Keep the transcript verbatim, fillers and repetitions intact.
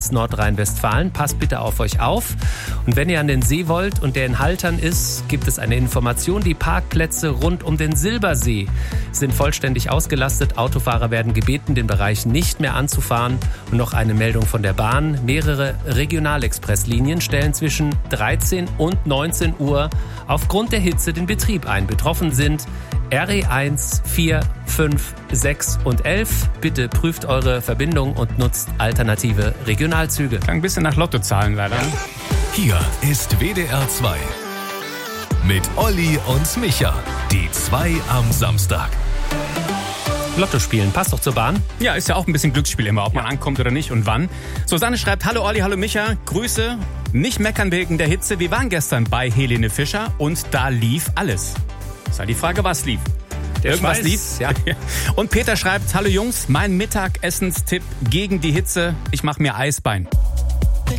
ganz Nordrhein-Westfalen. Passt bitte auf euch auf. Und wenn ihr an den See wollt und der in Haltern ist, gibt es eine Information. Die Parkplätze rund um den Silbersee sind vollständig ausgelastet. Autofahrer werden gebeten, den Bereich nicht mehr anzufahren. Und noch eine Meldung von der Bahn. Mehrere Regionalexpresslinien stellen zwischen dreizehn und neunzehn Uhr aufgrund der Hitze den Betrieb ein. Betroffen sind R E eins, vier, fünf, sechs und elf. Bitte prüft eure Verbindung und nutzt alternative Regionalzüge. Klang ein bisschen nach Lottozahlen leider. Hier ist W D R zwei mit Olli und Micha. Die zwei am Samstag. Lotto spielen, passt doch zur Bahn. Ja, ist ja auch ein bisschen Glücksspiel immer, ob man ankommt oder nicht und wann. Susanne schreibt, hallo Olli, hallo Micha, Grüße. Nicht meckern wegen der Hitze. Wir waren gestern bei Helene Fischer und da lief alles. Ist halt die Frage, was lief. Der Irgendwas Schweiß, lief. ja. Und Peter schreibt, hallo Jungs, mein Mittagessenstipp gegen die Hitze. Ich mache mir Eisbein.